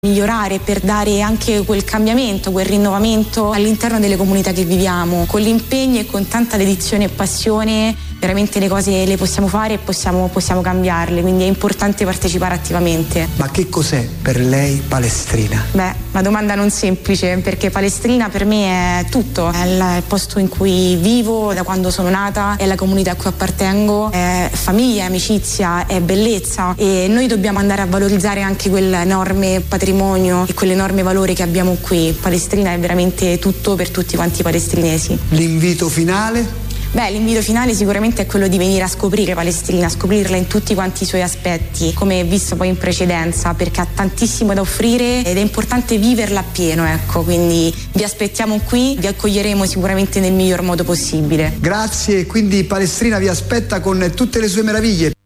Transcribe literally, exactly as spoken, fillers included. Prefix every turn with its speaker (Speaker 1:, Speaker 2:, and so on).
Speaker 1: migliorare, per dare anche quel cambiamento, quel rinnovamento all'interno delle comunità che viviamo. Con l'impegno e con tanta dedizione e passione veramente le cose le possiamo fare e possiamo, possiamo cambiarle, quindi è importante partecipare attivamente.
Speaker 2: Ma che cos'è per lei Palestrina?
Speaker 1: Beh, una domanda non semplice, perché Palestrina per me è tutto, è il posto in cui vivo da quando sono nata, è la comunità a cui appartengo, è famiglia, è amicizia, è bellezza, e noi dobbiamo andare a valorizzare anche quell'enorme patrimonio e quell'enorme valore che abbiamo qui. Palestrina è veramente tutto per tutti quanti i palestrinesi.
Speaker 2: L'invito finale?
Speaker 1: Beh, l'invito finale sicuramente è quello di venire a scoprire Palestrina, scoprirla in tutti quanti i suoi aspetti, come visto poi in precedenza, perché ha tantissimo da offrire ed è importante viverla appieno, ecco, quindi vi aspettiamo qui, vi accoglieremo sicuramente nel miglior modo possibile.
Speaker 2: Grazie, quindi Palestrina vi aspetta con tutte le sue meraviglie.